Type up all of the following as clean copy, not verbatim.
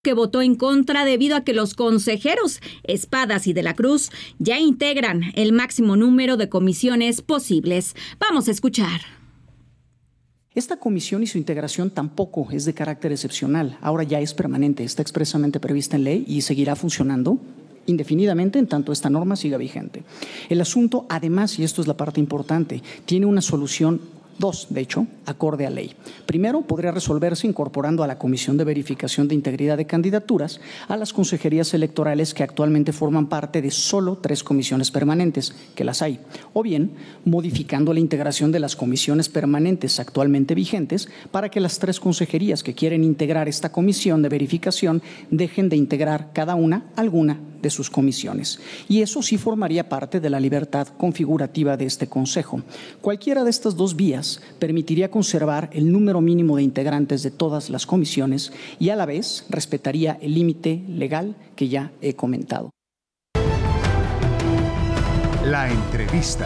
que votó en contra debido a que los consejeros Espadas y de la Cruz ya integran el máximo número de comisiones posibles. Vamos a escuchar. Esta comisión y su integración tampoco es de carácter excepcional, ahora ya es permanente, está expresamente prevista en ley y seguirá funcionando indefinidamente en tanto esta norma siga vigente. El asunto, además, y esto es la parte importante, tiene una solución. Dos, de hecho, acorde a ley. Primero, podría resolverse incorporando a la Comisión de Verificación de Integridad de Candidaturas a las consejerías electorales que actualmente forman parte de solo 3 comisiones permanentes, que las hay, o bien modificando la integración de las comisiones permanentes actualmente vigentes para que las 3 consejerías que quieren integrar esta comisión de verificación dejen de integrar cada una alguna de sus comisiones. Y eso sí formaría parte de la libertad configurativa de este Consejo. Cualquiera de estas 2 vías permitiría conservar el número mínimo de integrantes de todas las comisiones y a la vez respetaría el límite legal que ya he comentado. La entrevista.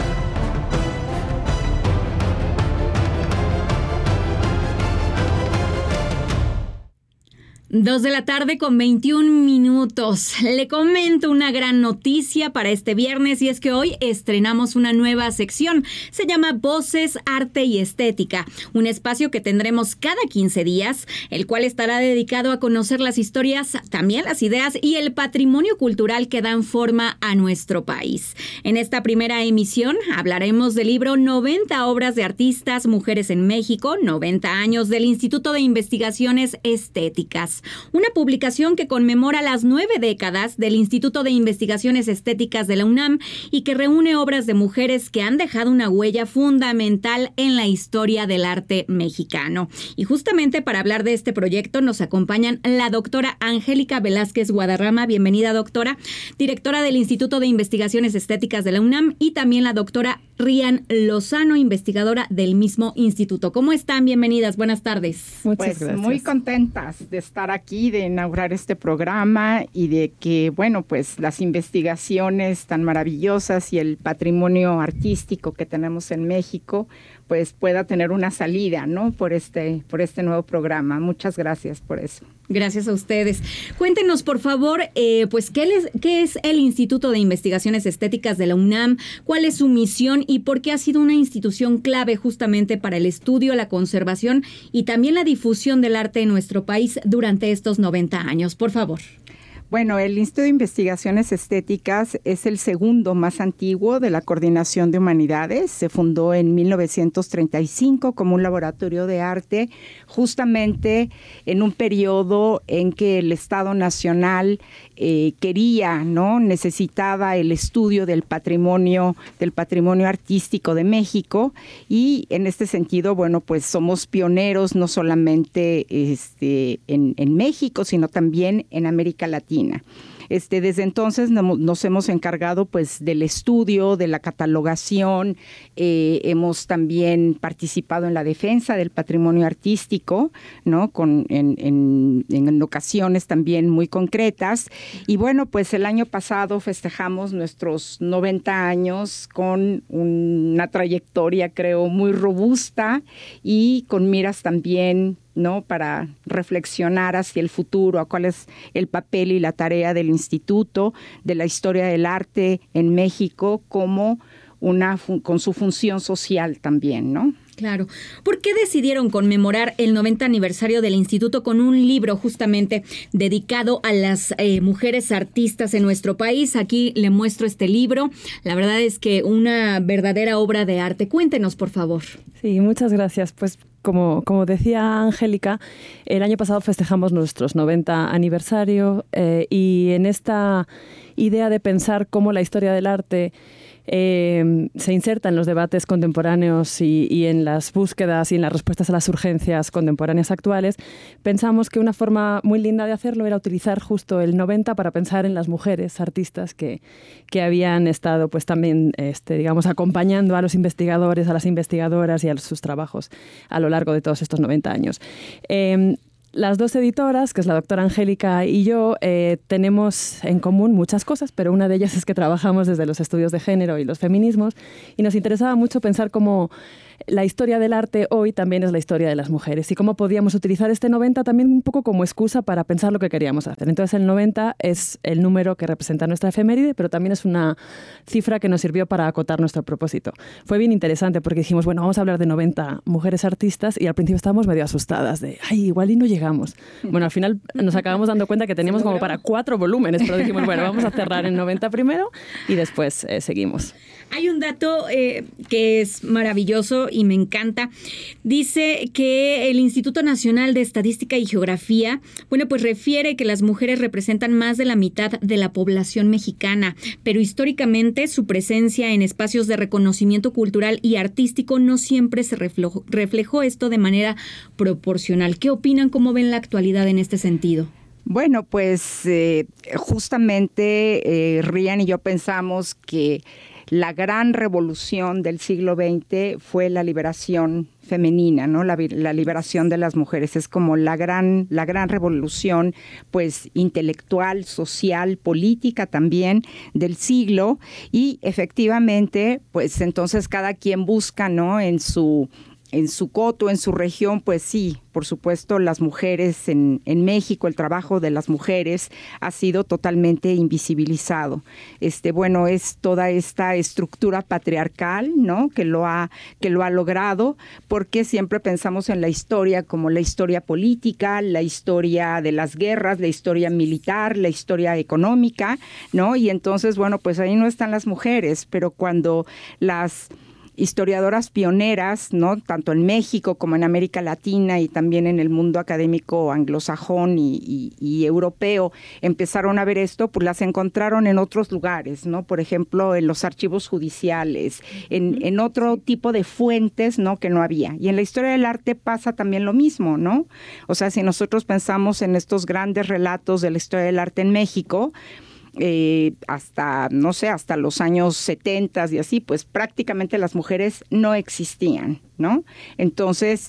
2:21 p.m. Le comento una gran noticia para este viernes y es que hoy estrenamos una nueva sección. Se llama Voces, Arte y Estética, un espacio que tendremos cada 15 días, el cual estará dedicado a conocer las historias, también las ideas y el patrimonio cultural que dan forma a nuestro país. En esta primera emisión hablaremos del libro 90 obras de artistas, mujeres en México, 90 años del Instituto de Investigaciones Estéticas. Una publicación que conmemora las 9 décadas del Instituto de Investigaciones Estéticas de la UNAM y que reúne obras de mujeres que han dejado una huella fundamental en la historia del arte mexicano. Y justamente para hablar de este proyecto nos acompañan la doctora Angélica Velázquez Guadarrama, bienvenida doctora, directora del Instituto de Investigaciones Estéticas de la UNAM, y también la doctora Rian Lozano, investigadora del mismo instituto. ¿Cómo están? Bienvenidas, buenas tardes. Muchas gracias. Muy contentas de estar aquí, de inaugurar este programa y de que, bueno, pues las investigaciones tan maravillosas y el patrimonio artístico que tenemos en México, pues pueda tener una salida, ¿no? Por este nuevo programa. Muchas gracias por eso. Gracias a ustedes. Cuéntenos, por favor, pues, ¿qué es el Instituto de Investigaciones Estéticas de la UNAM? ¿Cuál es su misión y por qué ha sido una institución clave justamente para el estudio, la conservación y también la difusión del arte en nuestro país durante estos 90 años? Por favor. Bueno, el Instituto de Investigaciones Estéticas es el segundo más antiguo de la Coordinación de Humanidades. Se fundó en 1935 como un laboratorio de arte, justamente en un periodo en que el Estado Nacional quería, ¿no? Necesitaba el estudio del patrimonio artístico de México, y en este sentido, bueno, pues somos pioneros no solamente en México, sino también en América Latina. Desde entonces nos hemos encargado pues del estudio, de la catalogación, hemos también participado en la defensa del patrimonio artístico, ¿no? En ocasiones también muy concretas. Y bueno, pues el año pasado festejamos nuestros 90 años con una trayectoria, creo, muy robusta y con miras también, ¿no? Para reflexionar hacia el futuro, a cuál es el papel y la tarea del Instituto, de la historia del arte en México, como con su función social también, ¿no? Claro. ¿Por qué decidieron conmemorar el 90 aniversario del Instituto con un libro justamente dedicado a las mujeres artistas en nuestro país? Aquí le muestro este libro. La verdad es que una verdadera obra de arte. Cuéntenos, por favor. Sí, muchas gracias. Pues como decía Angélica, el año pasado festejamos nuestros 90 aniversario y en esta idea de pensar cómo la historia del arte se inserta en los debates contemporáneos y en las búsquedas y en las respuestas a las urgencias contemporáneas actuales, pensamos que una forma muy linda de hacerlo era utilizar justo el 90 para pensar en las mujeres artistas que habían estado pues también digamos acompañando a los investigadores, a las investigadoras y a sus trabajos a lo largo de todos estos 90 años. Las dos editoras, que es la doctora Angélica y yo, tenemos en común muchas cosas, pero una de ellas es que trabajamos desde los estudios de género y los feminismos, y nos interesaba mucho pensar cómo la historia del arte hoy también es la historia de las mujeres y cómo podíamos utilizar este 90 también un poco como excusa para pensar lo que queríamos hacer. Entonces el 90 es el número que representa nuestra efeméride, pero también es una cifra que nos sirvió para acotar nuestro propósito. Fue bien interesante porque dijimos, bueno, vamos a hablar de 90 mujeres artistas y al principio estábamos medio asustadas de, ay, igual y no llegamos. Bueno, al final nos acabamos dando cuenta que teníamos como para 4 volúmenes, pero dijimos, bueno, vamos a cerrar en 90 primero y después seguimos. Hay un dato que es maravilloso y me encanta. Dice que el Instituto Nacional de Estadística y Geografía, bueno, pues refiere que las mujeres representan más de la mitad de la población mexicana, pero históricamente su presencia en espacios de reconocimiento cultural y artístico no siempre se reflejó esto de manera proporcional. ¿Qué opinan? ¿Cómo ven la actualidad en este sentido? Bueno, pues justamente Rian y yo pensamos que la gran revolución del siglo XX fue la liberación femenina, ¿no? La liberación de las mujeres. Es como la gran revolución, pues, intelectual, social, política también del siglo. Y efectivamente, pues, entonces cada quien busca, ¿no? En su coto, en su región, pues sí, por supuesto, las mujeres en México, el trabajo de las mujeres ha sido totalmente invisibilizado. Bueno, es toda esta estructura patriarcal, ¿no? que lo ha logrado, porque siempre pensamos en la historia como la historia política, la historia de las guerras, la historia militar, la historia económica, ¿no? Y entonces, bueno, pues ahí no están las mujeres, pero cuando las historiadoras pioneras, ¿no? Tanto en México como en América Latina y también en el mundo académico anglosajón y europeo, empezaron a ver esto, pues las encontraron en otros lugares, ¿no? Por ejemplo, en los archivos judiciales, en otro tipo de fuentes, ¿no? Que no había. Y en la historia del arte pasa también lo mismo, ¿no? O sea, si nosotros pensamos en estos grandes relatos de la historia del arte en México, hasta los años 70 y así, pues prácticamente las mujeres no existían, ¿no? Entonces,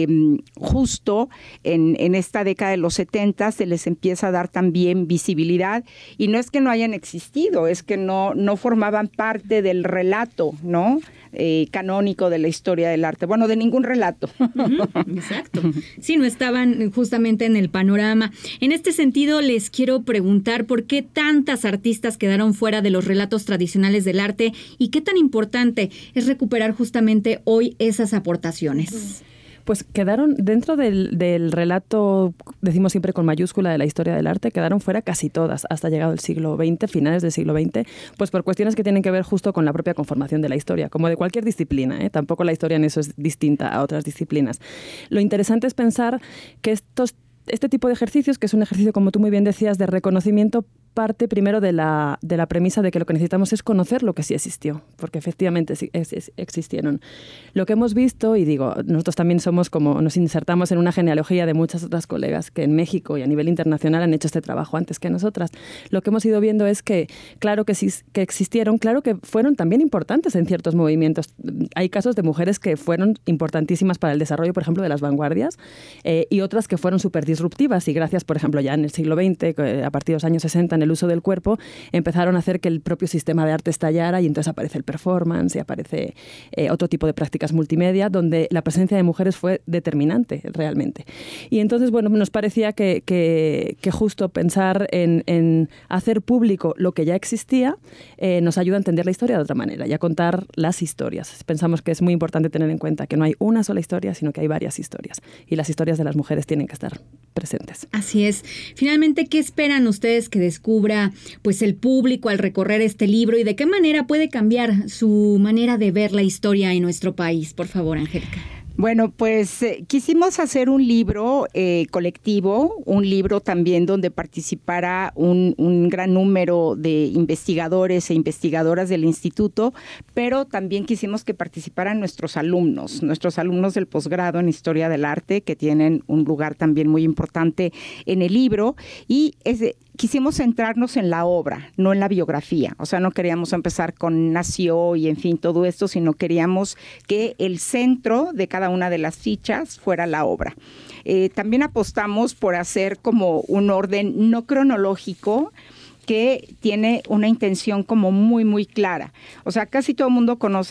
justo en esta década de los 70 se les empieza a dar también visibilidad, y no es que no hayan existido, es que no formaban parte del relato, ¿no? Canónico de la historia del arte. Bueno, de ningún relato. Exacto. Sí, no estaban justamente en el panorama. En este sentido, les quiero preguntar por qué tantas artistas quedaron fuera de los relatos tradicionales del arte y qué tan importante es recuperar justamente hoy esas aportaciones. Pues quedaron dentro del relato, decimos siempre con mayúscula, de la historia del arte, quedaron fuera casi todas hasta llegado el siglo XX, finales del siglo XX, pues por cuestiones que tienen que ver justo con la propia conformación de la historia, como de cualquier disciplina, ¿eh? Tampoco la historia en eso es distinta a otras disciplinas. Lo interesante es pensar que este tipo de ejercicios, que es un ejercicio, como tú muy bien decías, de reconocimiento, parte primero de la premisa de que lo que necesitamos es conocer lo que sí existió, porque efectivamente existieron. Lo que hemos visto, y digo, nosotros también somos como, nos insertamos en una genealogía de muchas otras colegas que en México y a nivel internacional han hecho este trabajo antes que nosotras. Lo que hemos ido viendo es que, claro que sí, que existieron, claro que fueron también importantes en ciertos movimientos. Hay casos de mujeres que fueron importantísimas para el desarrollo, por ejemplo, de las vanguardias, y otras que fueron súper disruptivas, y gracias, por ejemplo, ya en el siglo XX, a partir de los años 60, en el uso del cuerpo, empezaron a hacer que el propio sistema de arte estallara, y entonces aparece el performance y aparece otro tipo de prácticas multimedia, donde la presencia de mujeres fue determinante realmente. Y entonces, bueno, nos parecía que justo pensar en hacer público lo que ya existía nos ayuda a entender la historia de otra manera y a contar las historias. Pensamos que es muy importante tener en cuenta que no hay una sola historia, sino que hay varias historias, y las historias de las mujeres tienen que estar presentes. Así es. Finalmente, ¿qué esperan ustedes que descubra pues el público al recorrer este libro, y de qué manera puede cambiar su manera de ver la historia en nuestro país? Por favor, Angélica. Bueno, pues quisimos hacer un libro colectivo, un libro también donde participara un gran número de investigadores e investigadoras del instituto, pero también quisimos que participaran nuestros alumnos del posgrado en Historia del Arte, que tienen un lugar también muy importante en el libro, y quisimos centrarnos en la obra, no en la biografía. O sea, no queríamos empezar con nació y en fin todo esto, sino queríamos que el centro de cada una de las fichas fuera la obra. También apostamos por hacer como un orden no cronológico, que tiene una intención como muy, muy clara. O sea, casi todo el mundo conoce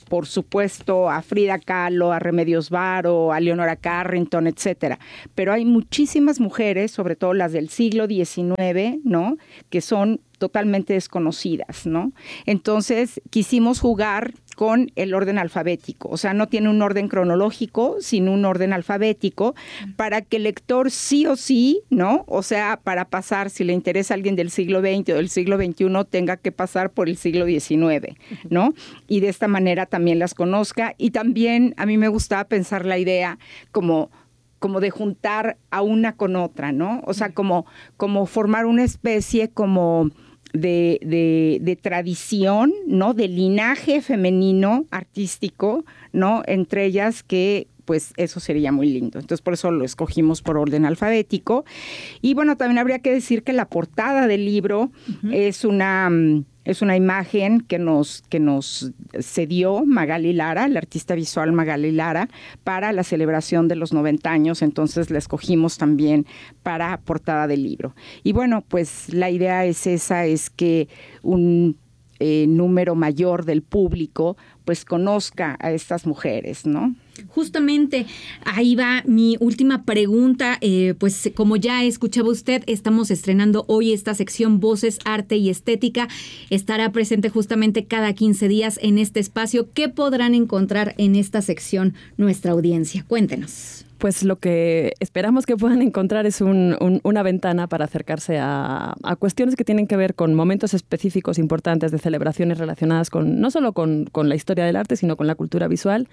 por supuesto, a Frida Kahlo, a Remedios Varo, a Leonora Carrington, etcétera. Pero hay muchísimas mujeres, sobre todo las del siglo XIX, ¿no?, que son totalmente desconocidas, ¿no? Entonces, quisimos jugar con el orden alfabético, o sea, no tiene un orden cronológico, sino un orden alfabético, para que el lector sí o sí, ¿no? O sea, para pasar, si le interesa a alguien del siglo XX o del siglo XXI, tenga que pasar por el siglo XIX, ¿no? Y de esta manera también las conozca. Y también a mí me gustaba pensar la idea como de juntar a una con otra, ¿no? O sea, como formar una especie como de tradición, ¿no?, de linaje femenino artístico, ¿no?, entre ellas, que pues eso sería muy lindo. Entonces, por eso lo escogimos por orden alfabético. Y bueno, también habría que decir que la portada del libro es una imagen que nos cedió Magali Lara, la artista visual Magali Lara, para la celebración de los 90 años. Entonces la escogimos también para portada del libro. Y bueno, pues la idea es esa, es que un número mayor del público pues conozca a estas mujeres, ¿no? Justamente, ahí va mi última pregunta. Pues como ya escuchaba usted, estamos estrenando hoy esta sección Voces, Arte y Estética. Estará presente justamente cada 15 días en este espacio. ¿Qué podrán encontrar en esta sección nuestra audiencia? Cuéntenos. Pues lo que esperamos que puedan encontrar es una ventana para acercarse a cuestiones que tienen que ver con momentos específicos importantes de celebraciones relacionadas con no solo con la historia del arte, sino con la cultura visual.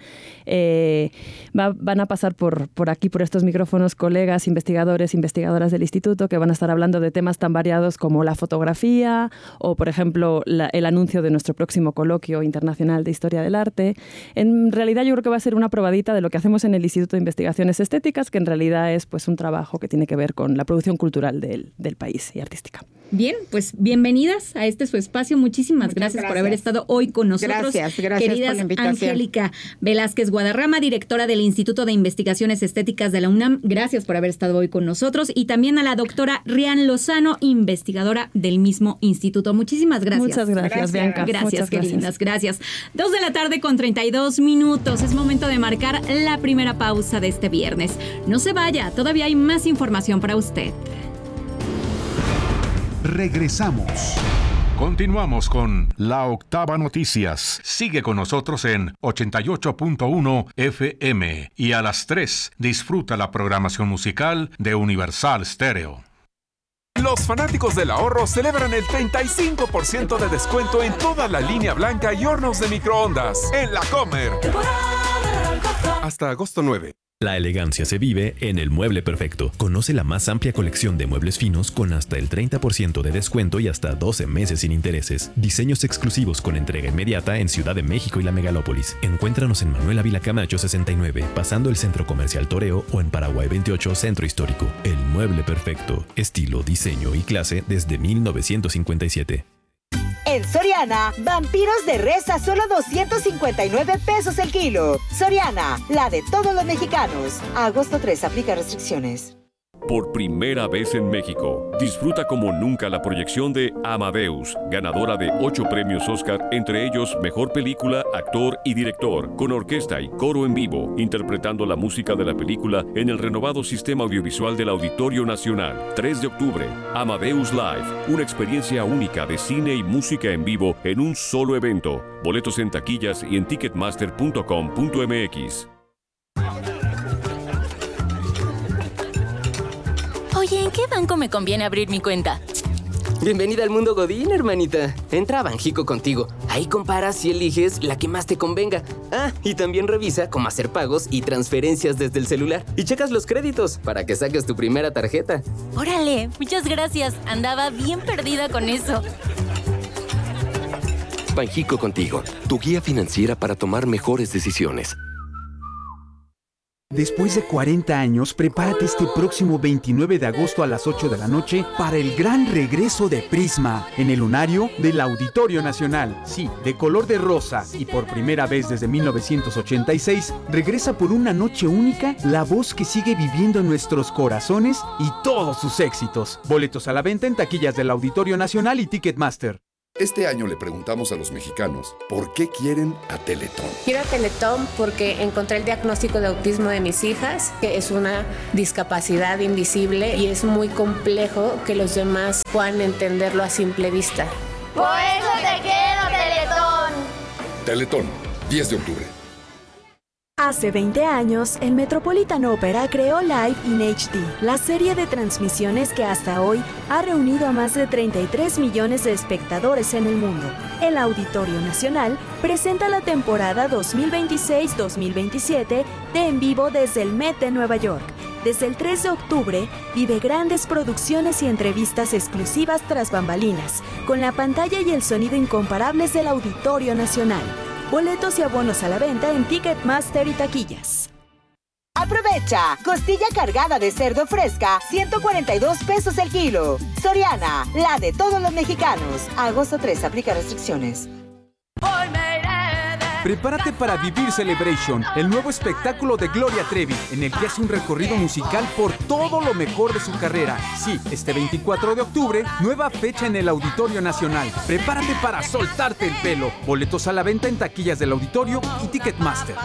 Van a pasar por aquí, por estos micrófonos, colegas, investigadores, investigadoras del instituto, que van a estar hablando de temas tan variados como la fotografía o, por ejemplo, el anuncio de nuestro próximo coloquio internacional de historia del arte. En realidad, yo creo que va a ser una probadita de lo que hacemos en el Instituto de Investigaciones Estéticas, que en realidad es pues un trabajo que tiene que ver con la producción cultural del país y artística. Bien, pues bienvenidas a este su espacio. Muchísimas gracias por haber estado hoy con nosotros. Gracias queridas por la invitación. Angélica Velázquez Guadarrama, directora del Instituto de Investigaciones Estéticas de la UNAM. Gracias por haber estado hoy con nosotros. Y también a la doctora Rian Lozano, investigadora del mismo instituto. Muchísimas gracias. Muchas gracias, Bianca. Gracias, qué lindas. Gracias. 2:32 p.m. Es momento de marcar la primera pausa de este viernes. No se vaya, todavía hay más información para usted. Regresamos. Continuamos con La Octava Noticias. Sigue con nosotros en 88.1 FM y a las 3 disfruta la programación musical de Universal Stereo. Los fanáticos del ahorro celebran el 35% de descuento en toda la línea blanca y hornos de microondas en La Comer. Hasta agosto 9. La elegancia se vive en El Mueble Perfecto. Conoce la más amplia colección de muebles finos con hasta el 30% de descuento y hasta 12 meses sin intereses. Diseños exclusivos con entrega inmediata en Ciudad de México y la Megalópolis. Encuéntranos en Manuel Ávila Camacho 69, pasando el Centro Comercial Toreo, o en Paraguay 28, Centro Histórico. El Mueble Perfecto. Estilo, diseño y clase desde 1957. En Soriana, vampiros de res a solo 259 pesos el kilo. Soriana, la de todos los mexicanos. A agosto 3, aplica restricciones. Por primera vez en México, disfruta como nunca la proyección de Amadeus, ganadora de 8 premios Oscar, entre ellos Mejor Película, Actor y Director, con orquesta y coro en vivo, interpretando la música de la película en el renovado sistema audiovisual del Auditorio Nacional. 3 de octubre, Amadeus Live, una experiencia única de cine y música en vivo en un solo evento. Boletos en taquillas y en ticketmaster.com.mx. Oye, ¿en qué banco me conviene abrir mi cuenta? Bienvenida al mundo Godín, hermanita. Entra a Banjico Contigo. Ahí comparas y eliges la que más te convenga. Ah, y también revisa cómo hacer pagos y transferencias desde el celular. Y checas los créditos para que saques tu primera tarjeta. ¡Órale! Muchas gracias. Andaba bien perdida con eso. Banjico Contigo, tu guía financiera para tomar mejores decisiones. Después de 40 años, prepárate este próximo 29 de agosto a las 8 de la noche para el gran regreso de Prisma en el lunario del Auditorio Nacional. Sí, de color de rosa y por primera vez desde 1986, regresa por una noche única la voz que sigue viviendo en nuestros corazones y todos sus éxitos. Boletos a la venta en taquillas del Auditorio Nacional y Ticketmaster. Este año le preguntamos a los mexicanos por qué quieren a Teletón. Quiero a Teletón porque encontré el diagnóstico de autismo de mis hijas, que es una discapacidad invisible y es muy complejo que los demás puedan entenderlo a simple vista. Por eso te quiero, Teletón. Teletón, 10 de octubre. Hace 20 años, el Metropolitan Opera creó Live in HD, la serie de transmisiones que hasta hoy ha reunido a más de 33 millones de espectadores en el mundo. El Auditorio Nacional presenta la temporada 2026-2027 de En Vivo desde el Met de Nueva York. Desde el 3 de octubre, vive grandes producciones y entrevistas exclusivas tras bambalinas, con la pantalla y el sonido incomparables del Auditorio Nacional. Boletos y abonos a la venta en Ticketmaster y taquillas. Aprovecha, costilla cargada de cerdo fresca, 142 pesos el kilo. Soriana, la de todos los mexicanos. Agosto 3, aplica restricciones. Prepárate para vivir Celebration, el nuevo espectáculo de Gloria Trevi, en el que hace un recorrido musical por todo lo mejor de su carrera. Sí, este 24 de octubre, nueva fecha en el Auditorio Nacional. Prepárate para soltarte el pelo. Boletos a la venta en taquillas del Auditorio y Ticketmaster.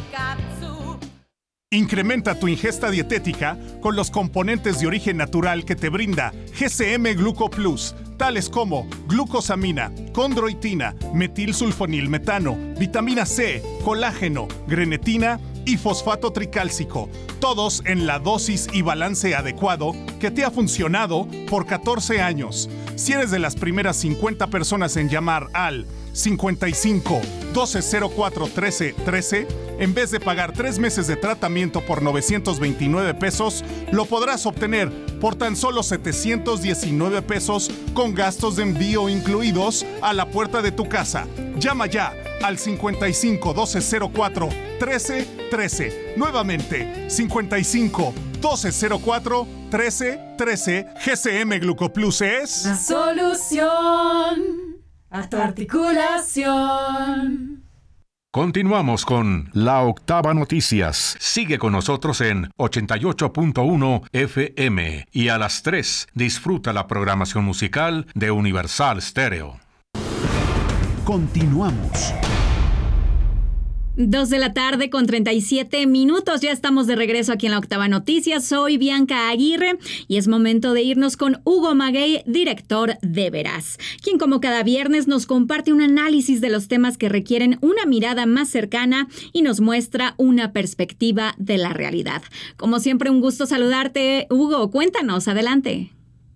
Incrementa tu ingesta dietética con los componentes de origen natural que te brinda GCM Gluco Plus, tales como glucosamina, condroitina, metilsulfonilmetano, vitamina C, colágeno, grenetina y fosfato tricálcico, todos en la dosis y balance adecuado que te ha funcionado por 14 años. Si eres de las primeras 50 personas en llamar al 55 1204 13 13, en vez de pagar 3 meses de tratamiento por 929 pesos, lo podrás obtener por tan solo 719 pesos con gastos de envío incluidos a la puerta de tu casa. Llama ya al 55 1204 13 13. Nuevamente, 55 1204 13 13. GCM Glucoplus es la solución a tu articulación. Continuamos con La Octava Noticias. Sigue con nosotros en 88.1 FM y a las 3 disfruta la programación musical de Universal Stereo. Continuamos. 2 de la tarde con 37 minutos. Ya estamos de regreso aquí en La Octava Noticias. Soy Bianca Aguirre y es momento de irnos con Hugo Maguey, director de Veraz, quien como cada viernes nos comparte un análisis de los temas que requieren una mirada más cercana y nos muestra una perspectiva de la realidad. Como siempre, un gusto saludarte, Hugo. Cuéntanos, adelante.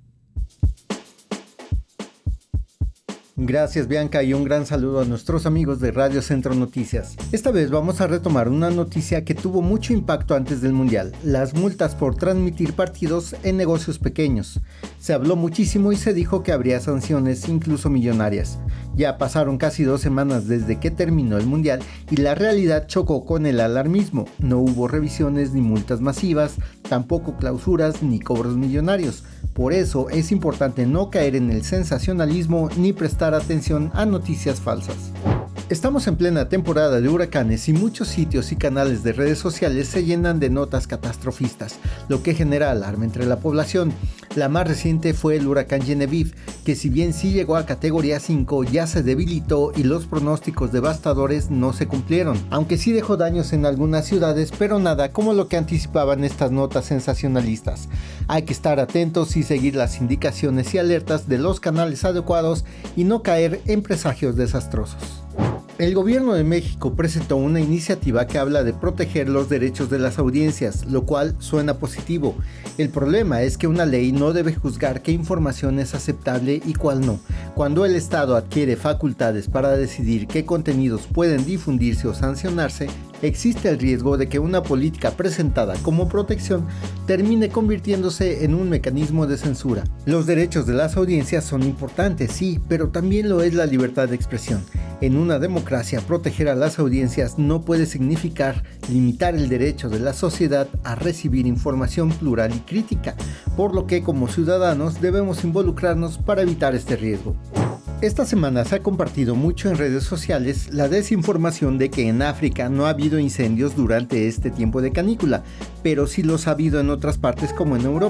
Gracias, Bianca, y un gran saludo a nuestros amigos de Radio Centro Noticias. Esta vez vamos a retomar una noticia que tuvo mucho impacto antes del Mundial: las multas por transmitir partidos en negocios pequeños. Se habló muchísimo y se dijo que habría sanciones, incluso millonarias. Ya pasaron casi 2 semanas desde que terminó el Mundial y la realidad chocó con el alarmismo. No hubo revisiones ni multas masivas, tampoco clausuras ni cobros millonarios. Por eso es importante no caer en el sensacionalismo ni prestar atención a noticias falsas. Estamos en plena temporada de huracanes y muchos sitios y canales de redes sociales se llenan de notas catastrofistas, lo que genera alarma entre la población. La más reciente fue el huracán Genevieve, que si bien sí llegó a categoría 5, ya se debilitó y los pronósticos devastadores no se cumplieron, aunque sí dejó daños en algunas ciudades, pero nada como lo que anticipaban estas notas sensacionalistas. Hay que estar atentos y seguir las indicaciones y alertas de los canales adecuados y no caer en presagios desastrosos. El gobierno de México presentó una iniciativa que habla de proteger los derechos de las audiencias, lo cual suena positivo. El problema es que una ley no debe juzgar qué información es aceptable y cuál no. Cuando el Estado adquiere facultades para decidir qué contenidos pueden difundirse o sancionarse, existe el riesgo de que una política presentada como protección termine convirtiéndose en un mecanismo de censura. Los derechos de las audiencias son importantes, sí, pero también lo es la libertad de expresión. En una democracia, proteger a las audiencias no puede significar limitar el derecho de la sociedad a recibir información plural y crítica, por lo que como ciudadanos debemos involucrarnos para evitar este riesgo. Esta semana se ha compartido mucho en redes sociales la desinformación de que en África no ha habido incendios durante este tiempo de canícula, pero sí los ha habido en otras partes como en Europa.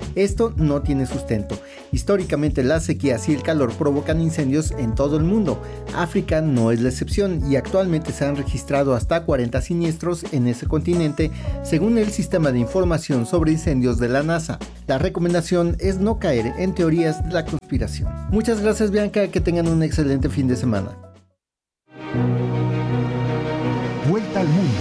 Esto no tiene sustento. Históricamente las sequías y el calor provocan incendios en todo el mundo. África no es la excepción y actualmente se han registrado hasta 40 siniestros en ese continente, según el Sistema de Información sobre Incendios de la NASA. La recomendación es no caer en teorías de la conspiración. Muchas gracias, Bianca, que tengan un excelente fin de semana. Vuelta al mundo.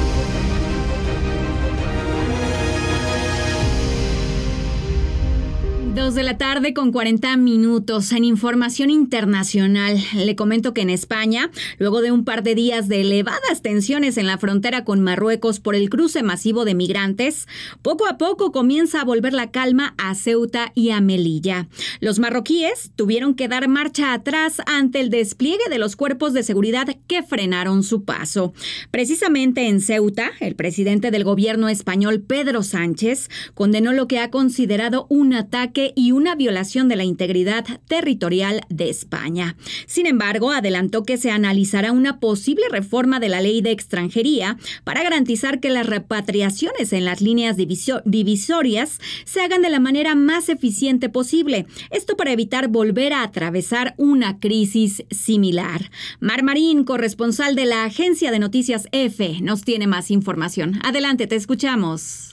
2 de la tarde con 40 minutos. En información internacional, le comento que en España, luego de un par de días de elevadas tensiones en la frontera con Marruecos por el cruce masivo de migrantes, poco a poco comienza a volver la calma a Ceuta y a Melilla. Los marroquíes tuvieron que dar marcha atrás ante el despliegue de los cuerpos de seguridad que frenaron su paso. Precisamente en Ceuta, el presidente del gobierno español, Pedro Sánchez, condenó lo que ha considerado un ataque y una violación de la integridad territorial de España. Sin embargo, adelantó que se analizará una posible reforma de la ley de extranjería para garantizar que las repatriaciones en las líneas divisorias se hagan de la manera más eficiente posible. Esto para evitar volver a atravesar una crisis similar. Mar Marín, corresponsal de la agencia de noticias EFE, nos tiene más información. Adelante, te escuchamos.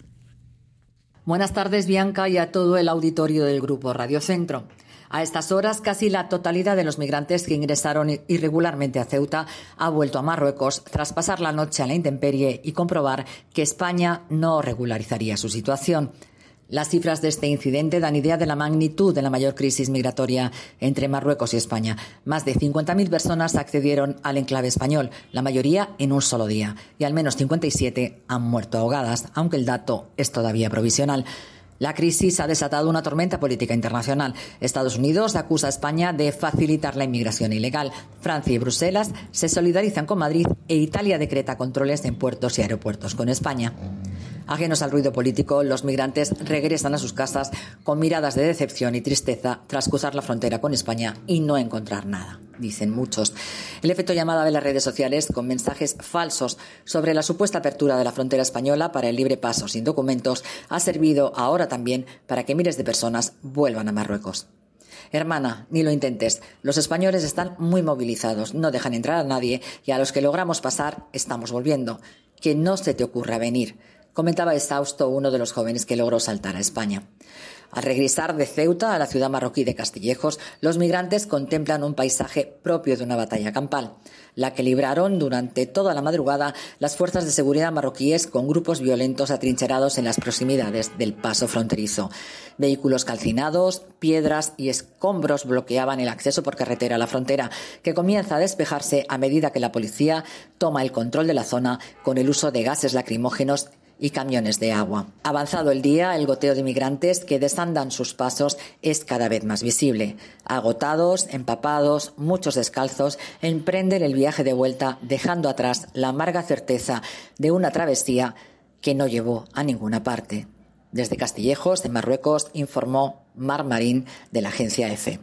Buenas tardes, Bianca, y a todo el auditorio del Grupo Radio Centro. A estas horas, casi la totalidad de los migrantes que ingresaron irregularmente a Ceuta ha vuelto a Marruecos tras pasar la noche a la intemperie y comprobar que España no regularizaría su situación. Las cifras de este incidente dan idea de la magnitud de la mayor crisis migratoria entre Marruecos y España. Más de 50.000 personas accedieron al enclave español, la mayoría en un solo día, y al menos 57 han muerto ahogadas, aunque el dato es todavía provisional. La crisis ha desatado una tormenta política internacional. Estados Unidos acusa a España de facilitar la inmigración ilegal. Francia y Bruselas se solidarizan con Madrid e Italia decreta controles en puertos y aeropuertos con España. Ajenos al ruido político, los migrantes regresan a sus casas con miradas de decepción y tristeza tras cruzar la frontera con España y no encontrar nada, dicen muchos. El efecto llamada de las redes sociales con mensajes falsos sobre la supuesta apertura de la frontera española para el libre paso sin documentos ha servido ahora también para que miles de personas vuelvan a Marruecos. Hermana, ni lo intentes. Los españoles están muy movilizados, no dejan entrar a nadie y a los que logramos pasar estamos volviendo. Que no se te ocurra venir, comentaba exhausto uno de los jóvenes que logró saltar a España. Al regresar de Ceuta a la ciudad marroquí de Castillejos, los migrantes contemplan un paisaje propio de una batalla campal, la que libraron durante toda la madrugada las fuerzas de seguridad marroquíes con grupos violentos atrincherados en las proximidades del paso fronterizo. Vehículos calcinados, piedras y escombros bloqueaban el acceso por carretera a la frontera, que comienza a despejarse a medida que la policía toma el control de la zona con el uso de gases lacrimógenos y camiones de agua. Avanzado el día, el goteo de migrantes que desandan sus pasos es cada vez más visible. Agotados, empapados, muchos descalzos, emprenden el viaje de vuelta dejando atrás la amarga certeza de una travesía que no llevó a ninguna parte. Desde Castillejos, de Marruecos, informó Mar Marín de la agencia EFE.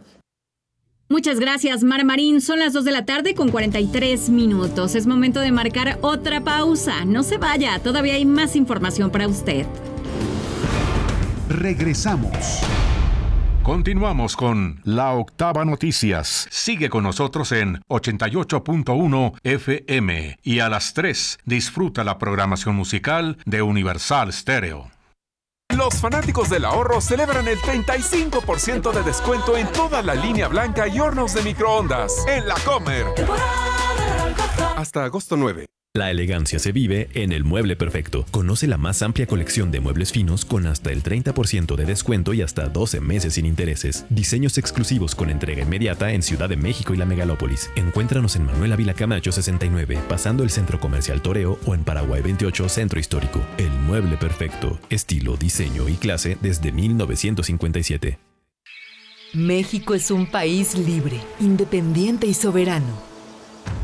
Muchas gracias, Mar Marín. Son las 2 de la tarde con 43 minutos. Es momento de marcar otra pausa. No se vaya, todavía hay más información para usted. Regresamos. Continuamos con La Octava Noticias. Sigue con nosotros en 88.1 FM y a las 3 disfruta la programación musical de Universal Stereo. Los fanáticos del ahorro celebran el 35% de descuento en toda la línea blanca y hornos de microondas en La Comer. Hasta agosto 9. La elegancia se vive en El Mueble Perfecto. Conoce la más amplia colección de muebles finos con hasta el 30% de descuento y hasta 12 meses sin intereses. Diseños exclusivos con entrega inmediata en Ciudad de México y la Megalópolis. Encuéntranos en Manuel Ávila Camacho 69, pasando el Centro Comercial Toreo, o en Paraguay 28, Centro Histórico. El Mueble Perfecto. Estilo, diseño y clase desde 1957. México es un país libre, independiente y soberano.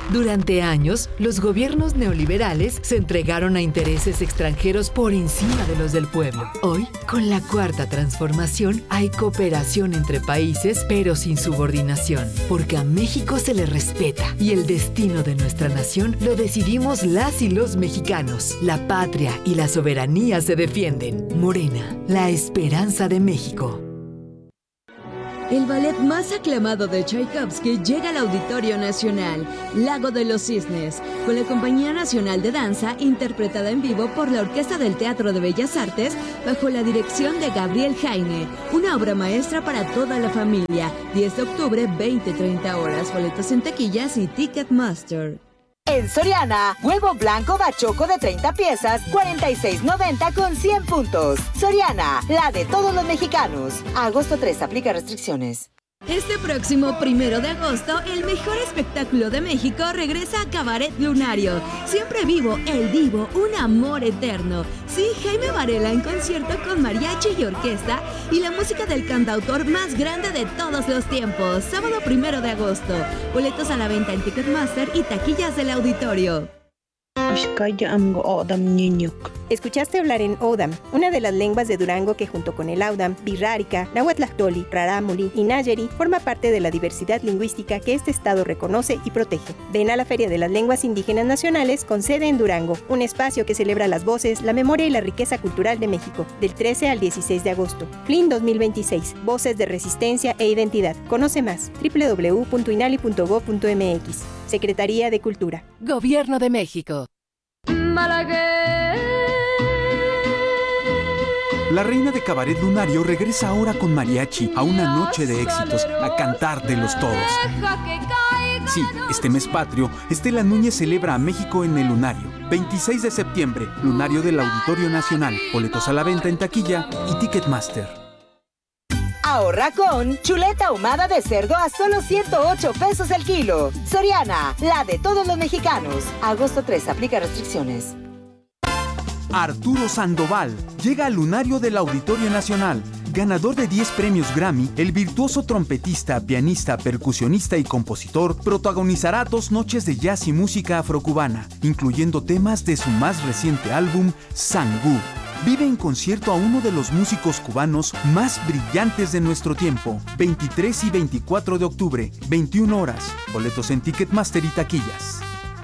Durante años, los gobiernos neoliberales se entregaron a intereses extranjeros por encima de los del pueblo. Hoy, con la Cuarta Transformación, hay cooperación entre países, pero sin subordinación, porque a México se le respeta y el destino de nuestra nación lo decidimos las y los mexicanos. La patria y la soberanía se defienden. Morena, la esperanza de México. El ballet más aclamado de Tchaikovsky llega al Auditorio Nacional, Lago de los Cisnes, con la Compañía Nacional de Danza, interpretada en vivo por la Orquesta del Teatro de Bellas Artes, bajo la dirección de Gabriel Jaime. Una obra maestra para toda la familia. 10 de octubre, 20-30 horas. Boletos en taquillas y Ticketmaster. En Soriana, huevo blanco bachoco de 30 piezas, $46.90 con 100 puntos. Soriana, la de todos los mexicanos. A agosto 3, aplica restricciones. Este próximo 1 de agosto, el mejor espectáculo de México regresa a Cabaret Lunario. Siempre vivo, el divo, un amor eterno. Sí, Jaime Varela en concierto con mariachi y orquesta y la música del cantautor más grande de todos los tiempos. Sábado 1 de agosto. Boletos a la venta en Ticketmaster y taquillas del auditorio. Escuchaste hablar en Odam, una de las lenguas de Durango que junto con el Audam, Birrárica, Nahuatlahtoli, Rarámuri y Nayeri forma parte de la diversidad lingüística que este estado reconoce y protege. Ven a la Feria de las Lenguas Indígenas Nacionales con sede en Durango, un espacio que celebra las voces, la memoria y la riqueza cultural de México, del 13 al 16 de agosto. FLIN 2026, Voces de Resistencia e Identidad. Conoce más, www.inali.gov.mx. Secretaría de Cultura. Gobierno de México. La reina de Cabaret Lunario regresa ahora con mariachi a una noche de éxitos, a cantártelos todos. Sí, este mes patrio, Estela Núñez celebra a México en el Lunario. 26 de septiembre, Lunario del Auditorio Nacional. Boletos a la venta en taquilla y Ticketmaster. Ahorra con chuleta ahumada de cerdo a solo 108 pesos el kilo. Soriana, la de todos los mexicanos. Agosto 3, aplica restricciones. Arturo Sandoval llega al Lunario del Auditorio Nacional. Ganador de 10 premios Grammy, el virtuoso trompetista, pianista, percusionista y compositor protagonizará 2 noches de jazz y música afrocubana, incluyendo temas de su más reciente álbum, Sangú. Vive en concierto a uno de los músicos cubanos más brillantes de nuestro tiempo. 23 y 24 de octubre, 21 horas. Boletos en Ticketmaster y taquillas.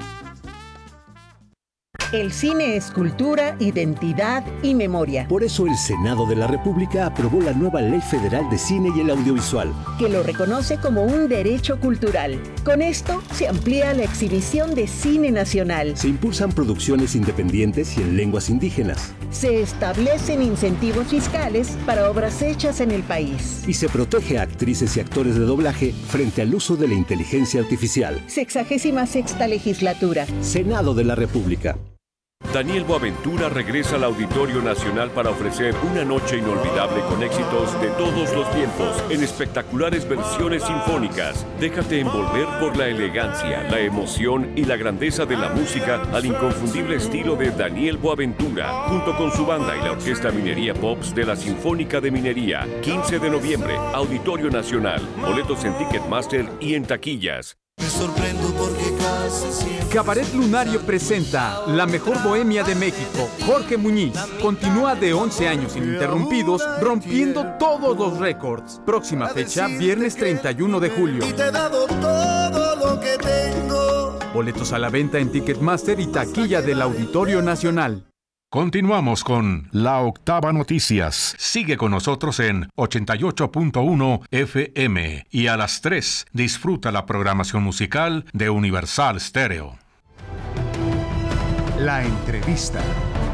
El cine es cultura, identidad y memoria. Por eso el Senado de la República aprobó la nueva Ley Federal de Cine y el Audiovisual, que lo reconoce como un derecho cultural. Con esto se amplía la exhibición de cine nacional. Se impulsan producciones independientes y en lenguas indígenas. Se establecen incentivos fiscales para obras hechas en el país. Y se protege a actrices y actores de doblaje frente al uso de la inteligencia artificial. 66ª legislatura. Senado de la República. Daniel Boaventura regresa al Auditorio Nacional para ofrecer una noche inolvidable con éxitos de todos los tiempos en espectaculares versiones sinfónicas. Déjate envolver por la elegancia, la emoción y la grandeza de la música al inconfundible estilo de Daniel Boaventura, junto con su banda y la Orquesta Minería Pops de la Sinfónica de Minería. 15 de noviembre, Auditorio Nacional. Boletos en Ticketmaster y en taquillas. Me sorprendo porque casi siempre... Cabaret Lunario presenta La Mejor Bohemia de México. Jorge Muñiz continúa de 11 años ininterrumpidos, rompiendo todos los récords. Próxima fecha, viernes 31 de julio. Y te he dado todo lo que tengo. Boletos a la venta en Ticketmaster y taquilla del Auditorio Nacional. Continuamos con La Octava Noticias. Sigue con nosotros en 88.1 FM y a las 3 disfruta la programación musical de Universal Stereo. La entrevista.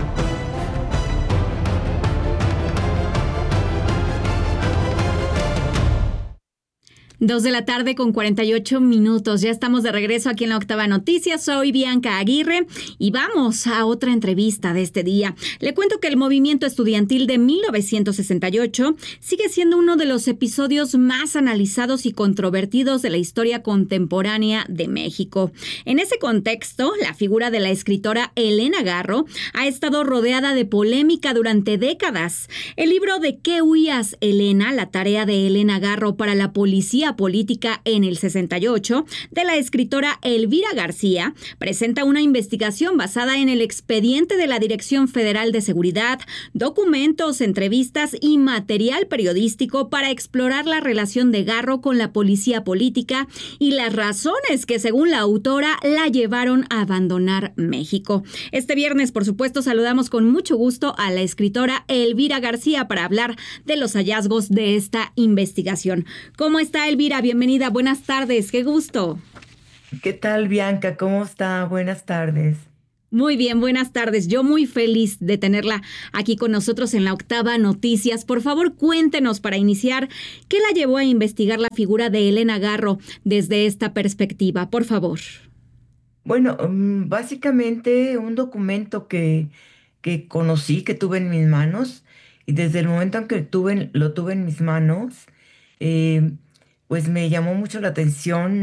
2 de la tarde con 48 minutos. Ya estamos de regreso aquí en La Octava Noticias. Soy Bianca Aguirre y vamos a otra entrevista de este día. Le cuento que el movimiento estudiantil de 1968 sigue siendo uno de los episodios más analizados y controvertidos de la historia contemporánea de México. En ese contexto, la figura de la escritora Elena Garro ha estado rodeada de polémica durante décadas. El libro ¿De qué huías, Elena?, la tarea de Elena Garro para la policía policía política en el 68, de la escritora Elvira García, presenta una investigación basada en el expediente de la Dirección Federal de Seguridad, documentos, entrevistas y material periodístico para explorar la relación de Garro con la policía política y las razones que, según la autora, la llevaron a abandonar México. Este viernes, por supuesto, saludamos con mucho gusto a la escritora Elvira García para hablar de los hallazgos de esta investigación. ¿Cómo está, Elvira? Bienvenida, buenas tardes, qué gusto. ¿Qué tal, Bianca? ¿Cómo está? Buenas tardes. Muy bien, buenas tardes. Yo muy feliz de tenerla aquí con nosotros en La Octava Noticias. Por favor, cuéntenos para iniciar, ¿qué la llevó a investigar la figura de Elena Garro desde esta perspectiva? Por favor. Bueno, básicamente un documento que conocí, que tuve en mis manos, y desde el momento en que lo tuve en mis manos, pues me llamó mucho la atención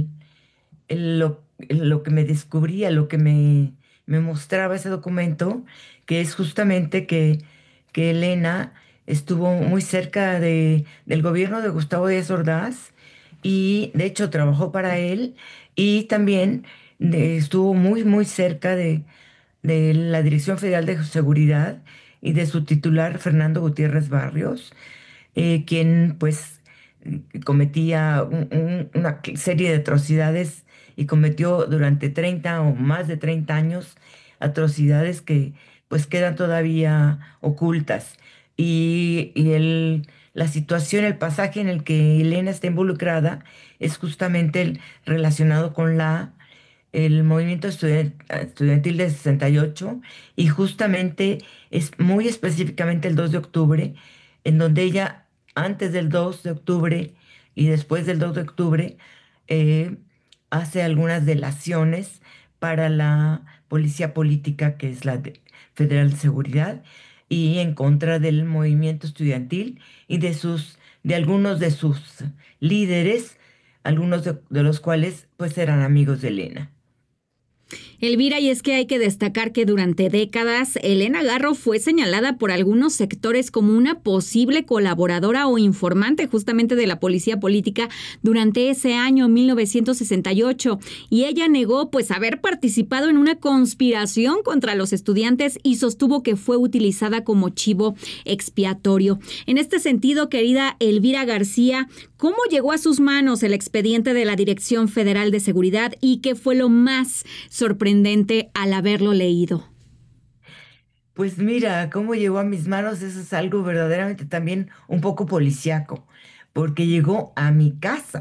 lo que me descubría, lo que me mostraba ese documento, que es justamente que Elena estuvo muy cerca del gobierno de Gustavo Díaz Ordaz y de hecho trabajó para él y también estuvo muy, muy cerca de la Dirección Federal de Seguridad y de su titular, Fernando Gutiérrez Barrios, quien pues cometía una serie de atrocidades y cometió durante 30 o más de 30 años atrocidades que pues quedan todavía ocultas. Y la situación, el pasaje en el que Elena está involucrada es justamente relacionado con el movimiento estudiantil de 68 y justamente es muy específicamente el 2 de octubre, en donde ella antes del 2 de octubre y después del 2 de octubre hace algunas delaciones para la policía política, que es la Federal de Seguridad, y en contra del movimiento estudiantil y de algunos de sus líderes, algunos de los cuales pues eran amigos de Elena. Elvira, y es que hay que destacar que durante décadas Elena Garro fue señalada por algunos sectores como una posible colaboradora o informante justamente de la policía política durante ese año 1968 y ella negó pues haber participado en una conspiración contra los estudiantes y sostuvo que fue utilizada como chivo expiatorio. En este sentido, querida Elvira García, ¿cómo llegó a sus manos el expediente de la Dirección Federal de Seguridad y qué fue lo más sorprendente al haberlo leído? Pues mira, cómo llegó a mis manos, eso es algo verdaderamente también un poco policíaco, porque llegó a mi casa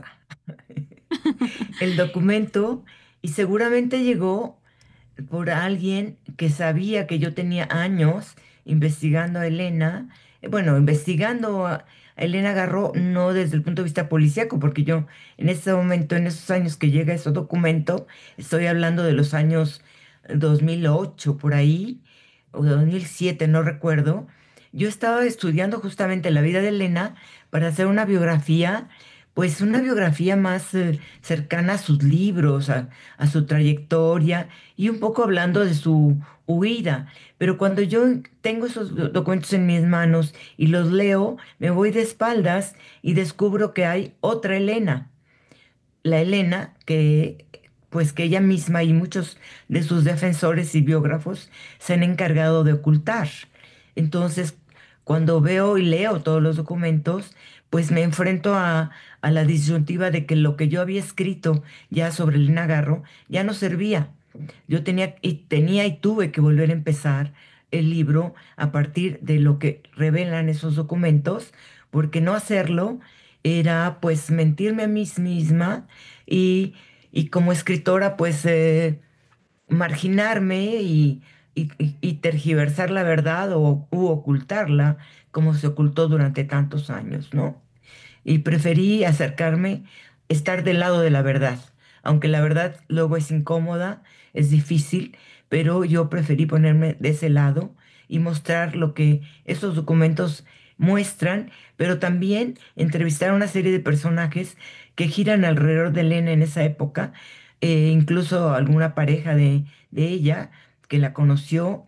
el documento y seguramente llegó por alguien que sabía que yo tenía años investigando a Elena, investigando a Elena Garro, no desde el punto de vista policíaco, porque yo en ese momento, en esos años que llega ese documento, estoy hablando de los años 2008, por ahí, o 2007, no recuerdo, yo estaba estudiando justamente la vida de Elena para hacer una biografía, pues una biografía más cercana a sus libros, a su trayectoria y un poco hablando de su huida. Pero cuando yo tengo esos documentos en mis manos y los leo, me voy de espaldas y descubro que hay otra Elena. La Elena que ella misma y muchos de sus defensores y biógrafos se han encargado de ocultar. Entonces, cuando veo y leo todos los documentos, pues me enfrento a la disyuntiva de que lo que yo había escrito ya sobre Elena Garro ya no servía. Yo tenía y tuve que volver a empezar el libro a partir de lo que revelan esos documentos, porque no hacerlo era pues mentirme a mí misma y como escritora pues marginarme y tergiversar la verdad u ocultarla como se ocultó durante tantos años, ¿no? Y preferí acercarme, estar del lado de la verdad, aunque la verdad luego es incómoda, es difícil, pero yo preferí ponerme de ese lado y mostrar lo que esos documentos muestran, pero también entrevistar a una serie de personajes que giran alrededor de Elena en esa época, incluso alguna pareja de ella que la conoció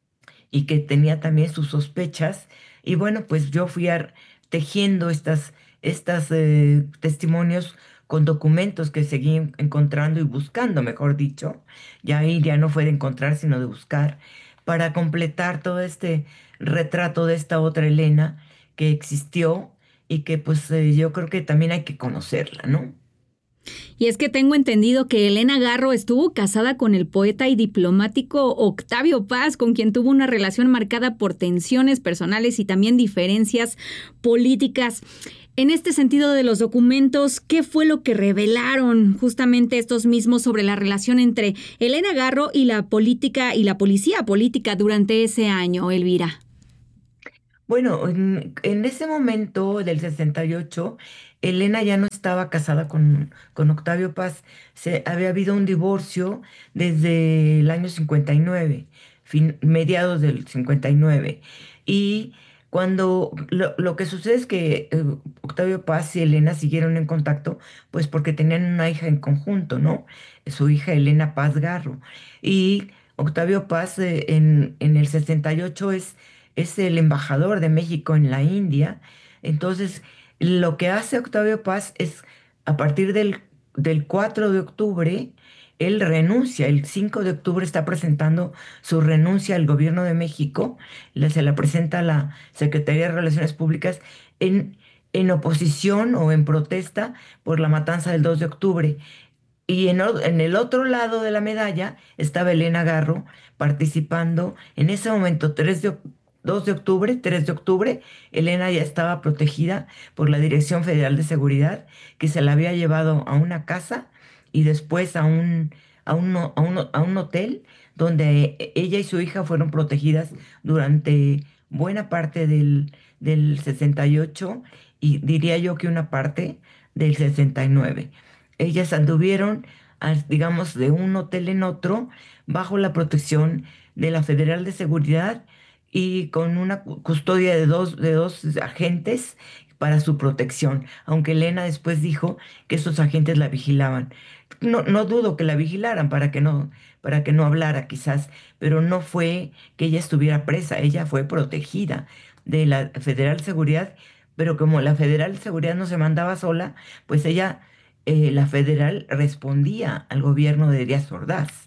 y que tenía también sus sospechas. Y bueno, pues yo fui tejiendo estas estos testimonios con documentos que seguí encontrando y buscando, mejor dicho. Ya ahí ya no fue de encontrar, sino de buscar, para completar todo este retrato de esta otra Elena que existió y que pues yo creo que también hay que conocerla, ¿no? Y es que tengo entendido que Elena Garro estuvo casada con el poeta y diplomático Octavio Paz, con quien tuvo una relación marcada por tensiones personales y también diferencias políticas. En este sentido de los documentos, ¿qué fue lo que revelaron justamente estos mismos sobre la relación entre Elena Garro y la política y la policía política durante ese año, Elvira? Bueno, en ese momento del 68, Elena ya no estaba casada con Octavio Paz. Había habido un divorcio desde el año 59, mediados del 59. Y cuando lo que sucede es que Octavio Paz y Elena siguieron en contacto, pues porque tenían una hija en conjunto, ¿no? Su hija Elena Paz Garro. Y Octavio Paz en el 68 es el embajador de México en la India. Entonces, lo que hace Octavio Paz es, a partir del 4 de octubre, él renuncia. El 5 de octubre está presentando su renuncia al gobierno de México. Se la presenta a la Secretaría de Relaciones Públicas en oposición o en protesta por la matanza del 2 de octubre. Y en el otro lado de la medalla estaba Elena Garro participando. En ese momento, 3 de octubre, Elena ya estaba protegida por la Dirección Federal de Seguridad, que se la había llevado a una casa y después a un hotel donde ella y su hija fueron protegidas durante buena parte del 68 y diría yo que una parte del 69. Ellas anduvieron, digamos, de un hotel en otro bajo la protección de la Federal de Seguridad y con una custodia de dos agentes para su protección, aunque Elena después dijo que esos agentes la vigilaban. No dudo que la vigilaran para que no hablara quizás, pero no fue que ella estuviera presa, ella fue protegida de la Federal Seguridad, pero como la Federal Seguridad no se mandaba sola, pues ella, la Federal, respondía al gobierno de Díaz Ordaz.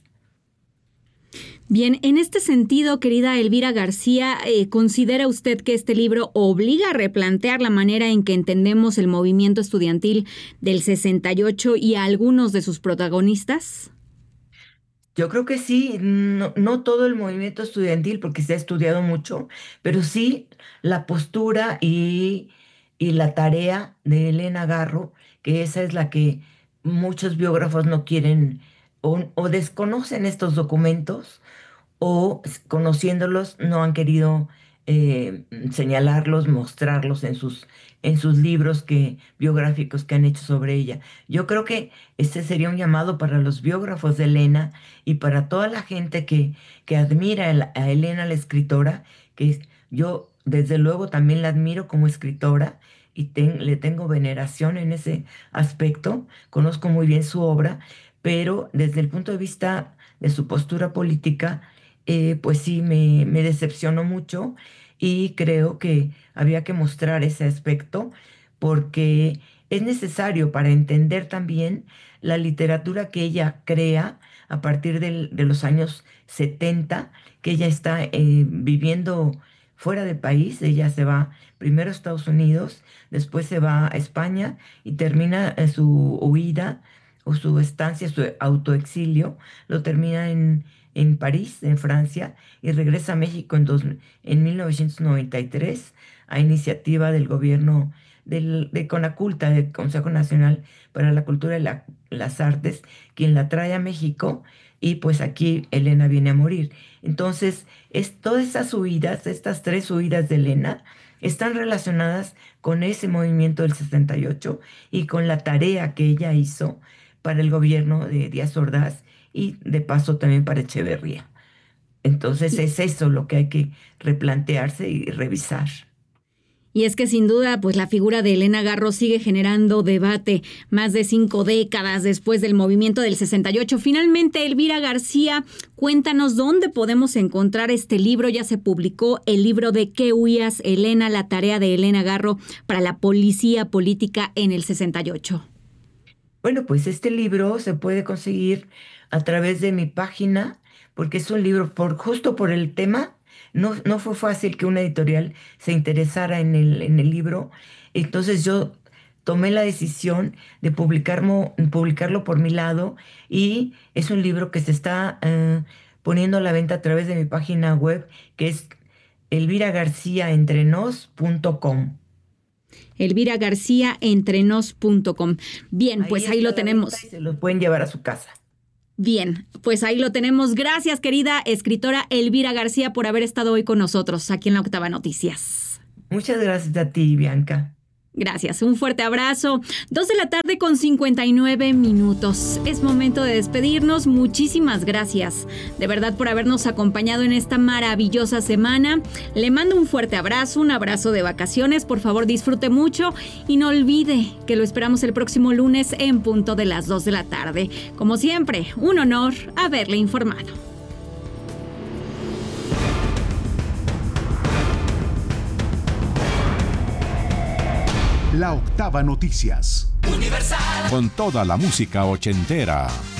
Bien, en este sentido, querida Elvira García, ¿considera usted que este libro obliga a replantear la manera en que entendemos el movimiento estudiantil del 68 y a algunos de sus protagonistas? Yo creo que sí, no todo el movimiento estudiantil, porque se ha estudiado mucho, pero sí la postura y la tarea de Elena Garro, que esa es la que muchos biógrafos no quieren o desconocen estos documentos, o conociéndolos no han querido señalarlos, mostrarlos en sus libros biográficos que han hecho sobre ella. Yo creo que este sería un llamado para los biógrafos de Elena y para toda la gente que admira a Elena, la escritora, que yo desde luego también la admiro como escritora y le tengo veneración en ese aspecto. Conozco muy bien su obra, pero desde el punto de vista de su postura política, pues sí, me decepcionó mucho y creo que había que mostrar ese aspecto porque es necesario para entender también la literatura que ella crea a partir de los años 70, que ella está viviendo fuera del país. Ella se va primero a Estados Unidos, después se va a España y termina su huida o su estancia, su autoexilio, lo termina en París, en Francia, y regresa a México en 1993 a iniciativa del gobierno de CONACULTA, del Consejo Nacional para la Cultura y las Artes, quien la trae a México, y pues aquí Elena viene a morir. Entonces, todas esas huidas, estas 3 huidas de Elena, están relacionadas con ese movimiento del 68 y con la tarea que ella hizo para el gobierno de Díaz Ordaz y de paso también para Echeverría. Entonces es eso lo que hay que replantearse y revisar. Y es que sin duda, pues la figura de Elena Garro sigue generando debate más de 5 décadas después del movimiento del 68. Finalmente, Elvira García, cuéntanos dónde podemos encontrar este libro. Ya se publicó el libro de ¿Qué huías, Elena? La tarea de Elena Garro para la policía política en el 68. Bueno, pues este libro se puede conseguir a través de mi página, porque es un libro justo por el tema. No fue fácil que una editorial se interesara en el libro. Entonces yo tomé la decisión de publicarlo por mi lado, y es un libro que se está poniendo a la venta a través de mi página web, que es elviragarciaentrenos.com. elviragarciaentrenos.com. Bien, pues ahí lo tenemos. Y se lo pueden llevar a su casa. Bien, pues ahí lo tenemos. Gracias, querida escritora Elvira García, por haber estado hoy con nosotros aquí en La Octava Noticias. Muchas gracias a ti, Bianca. Gracias, un fuerte abrazo. 2:59 p.m. Es momento de despedirnos. Muchísimas gracias, de verdad, por habernos acompañado en esta maravillosa semana. Le mando un fuerte abrazo, un abrazo de vacaciones. Por favor, disfrute mucho y no olvide que lo esperamos el próximo lunes en punto de las 2 de la tarde. Como siempre, un honor haberle informado. La Octava Noticias. Con toda la música ochentera.